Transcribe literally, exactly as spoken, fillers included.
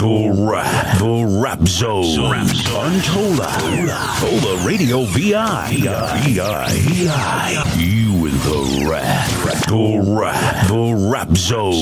The Rap, The Rap Zone. Untola. Tola Radio V I. V I. V I. You in the Rap. The Rap, The Rap Zone.